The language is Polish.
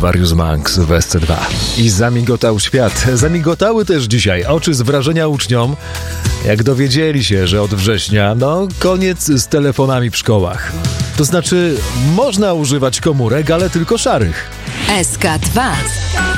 Warius Mank, Sylwester 2. I zamigotał świat. Zamigotały też dzisiaj oczy z wrażenia uczniom, jak dowiedzieli się, że od września, koniec z telefonami w szkołach. To znaczy, można używać komórek, ale tylko szarych. SK2